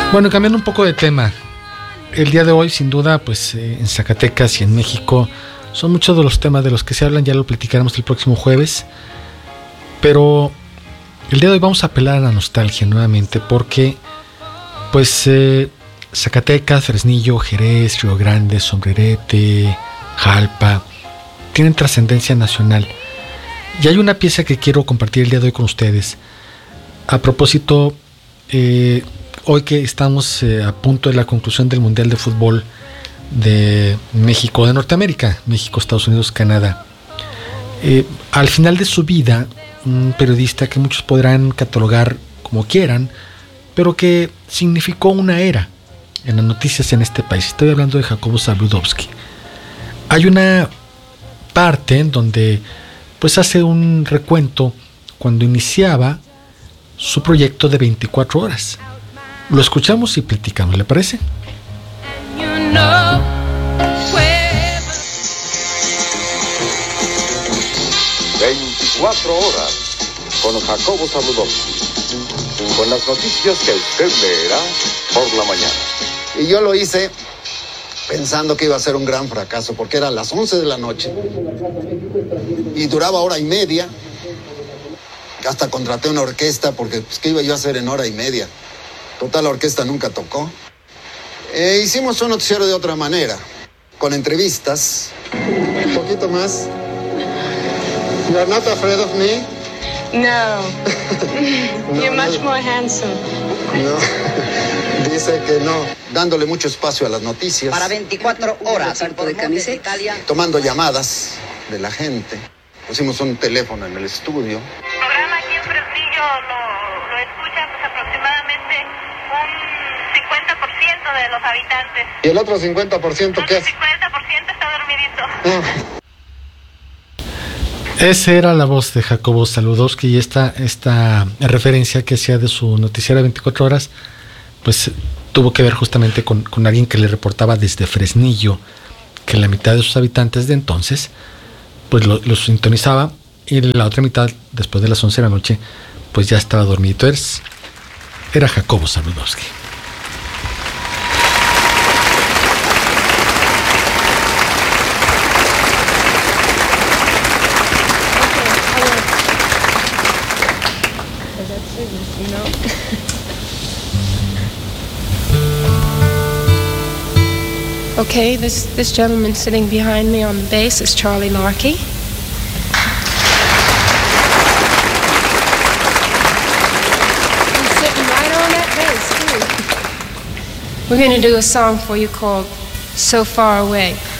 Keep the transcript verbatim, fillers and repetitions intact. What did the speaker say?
Bueno, cambiando un poco de tema, el día de hoy, sin duda, pues eh, en Zacatecas y en México son muchos de los temas de los que se hablan, ya lo platicaremos el próximo jueves, pero el día de hoy vamos a apelar a la nostalgia nuevamente porque, pues, eh, Zacatecas, Fresnillo, Jerez, Río Grande, Sombrerete, Jalpa, tienen trascendencia nacional. Y hay una pieza que quiero compartir el día de hoy con ustedes. A propósito, eh, hoy que estamos eh, a punto de la conclusión del Mundial de Fútbol de México, de Norteamérica, México, Estados Unidos, Canadá. Eh, al final de su vida, un periodista que muchos podrán catalogar como quieran, pero que significó una era en las noticias en este país. Estoy hablando de Jacobo Zabludovsky. Hay una parte en donde pues hace un recuento cuando iniciaba su proyecto de veinticuatro horas. Lo escuchamos y platicamos, ¿le parece? veinticuatro horas con Jacobo Zabludovsky, con las noticias que usted leerá por la mañana. Y yo lo hice pensando que iba a ser un gran fracaso, porque eran las once de la noche y duraba hora y media. Hasta contraté una orquesta porque pues, ¿qué iba yo a hacer en hora y media? Total, la orquesta nunca tocó. Eh, hicimos un noticiero de otra manera, con entrevistas. Un poquito más. You're not afraid of me? No. No, You're much no. more handsome. No. Dice que no, dándole mucho espacio a las noticias. Para veinticuatro horas, tipo de camiseta. Tomando llamadas de la gente. Pusimos un teléfono en el estudio. El programa aquí en Fresnillo lo, lo escucha pues aproximadamente un cincuenta por ciento de los habitantes. ¿Y el otro cincuenta por ciento qué El hace? cincuenta por ciento está dormidito. Ah. Esa era la voz de Jacobo Zabludovsky y esta, esta referencia que hacía de su noticiero de veinticuatro horas, pues tuvo que ver justamente con, con alguien que le reportaba desde Fresnillo, que la mitad de sus habitantes de entonces, pues lo, lo sintonizaba y la otra mitad, después de las once de la noche, pues ya estaba dormido. Entonces, era Jacobo Zabludovsky. Okay, this, this gentleman sitting behind me on the bass is Charlie Larkey. He's sitting right on that bass, too. We're going to do a song for you called So Far Away.